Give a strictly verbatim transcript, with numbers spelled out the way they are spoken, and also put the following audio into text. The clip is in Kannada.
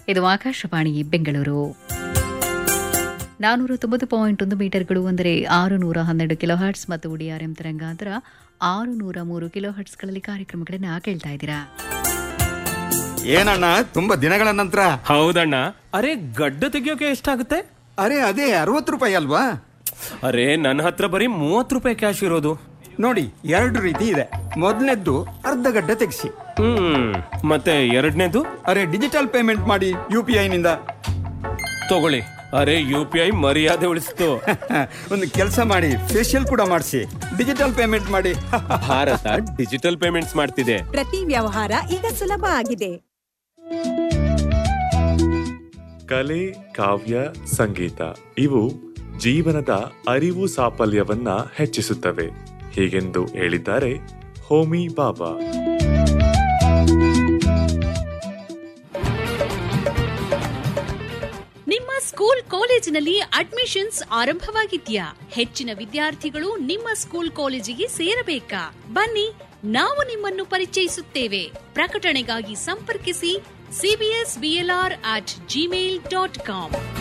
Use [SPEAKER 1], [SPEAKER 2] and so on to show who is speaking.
[SPEAKER 1] ಇದು ಆಕಾಶವಾಣಿ ಬೆಂಗಳೂರು. ನಾನೂರ ತೊಂಬತ್ತು ಪಾಯಿಂಟ್ ಒಂದು ಮೀಟರ್ಗಳು ಅಂದರೆ ಆರು ನೂರ ಹನ್ನೆರಡು ಕಿಲೋ ಹರ್ಟ್ಸ್ ಮತ್ತು ಡಿಆರ್ಎಂ ತರಂಗಾಂತರ ಆರು ನೂರ ಮೂರು ಕಿಲೋ ಹರ್ಟ್ಸ್ಗಳಲ್ಲಿ ಕಾರ್ಯಕ್ರಮಗಳನ್ನ ಕೇಳ್ತಾ ಇದ್ದೀರಾ.
[SPEAKER 2] ಏನಣ್ಣ ತುಂಬಾ ದಿನಗಳ ನಂತರ?
[SPEAKER 3] ಹೌದಣ್ಣ. ಅರೆ ಗಡ್ಡ ತೆಗಿಯೋಕೆ ಎಷ್ಟಾಗುತ್ತೆ?
[SPEAKER 2] ಅರೆ ಅದೇ ಅರವತ್ತು ರೂಪಾಯಿ ಅಲ್ವಾ?
[SPEAKER 3] ಅರೆ ನನ್ನ ಹತ್ರ ಬರೀ ಮೂವತ್ತು ರೂಪಾಯಿ ಕ್ಯಾಶ್ ಇರೋದು.
[SPEAKER 2] ನೋಡಿ, ಎರಡು ರೀತಿ ಇದೆ. ಮೊದಲನೇದ್ದು ಅರ್ಧ ಗಡ್ಡೆ ತೆಗಿಸಿ.
[SPEAKER 3] ಹ್ಮ್ ಮತ್ತೆ ಎರಡನೇದು?
[SPEAKER 2] ಅರೆ ಡಿಜಿಟಲ್ ಪೇಮೆಂಟ್ ಮಾಡಿ ಯು ಪಿ ಐ ನಿಂದ
[SPEAKER 3] ತಗೊಳ್ಳಿ. ಅರೆ ಯು ಪಿ ಐ ಮರ್ಯಾದೆ ಉಳಿಸ್ತು.
[SPEAKER 2] ಒಂದು ಕೆಲಸ ಮಾಡಿ, ಫೇಶಿಯಲ್ ಕೂಡ ಮಾಡಿಸಿ, ಡಿಜಿಟಲ್ ಪೇಮೆಂಟ್ ಮಾಡಿ.
[SPEAKER 3] ಭಾರತ ಡಿಜಿಟಲ್ ಪೇಮೆಂಟ್ಸ್ ಮಾಡ್ತಿದೆ.
[SPEAKER 4] ಪ್ರತಿ ವ್ಯವಹಾರ ಈಗ ಸುಲಭ ಆಗಿದೆ.
[SPEAKER 5] ಕಲೆ, ಕಾವ್ಯ, ಸಂಗೀತ ಇವು ಜೀವನದ ಅರಿವು ಸಾಫಲ್ಯವನ್ನ ಹೆಚ್ಚಿಸುತ್ತವೆ, ಹೀಗೆಂದು ಹೇಳಿದ್ದಾರೆ ಹೋಮಿ ಬಾಬಾ.
[SPEAKER 6] ನಿಮ್ಮ ಸ್ಕೂಲ್ ಕಾಲೇಜಿನಲ್ಲಿ ಅಡ್ಮಿಷನ್ಸ್ ಆರಂಭವಾಗಿದ್ಯಾ? ಹೆಚ್ಚಿನ ವಿದ್ಯಾರ್ಥಿಗಳು ನಿಮ್ಮ ಸ್ಕೂಲ್ ಕಾಲೇಜಿಗೆ ಸೇರಬೇಕಾ? ಬನ್ನಿ, ನಾವು ನಿಮ್ಮನ್ನು ಪರಿಚಯಿಸುತ್ತೇವೆ. ಪ್ರಕಟಣೆಗಾಗಿ ಸಂಪರ್ಕಿಸಿ CBS BLR at Gmail dot com.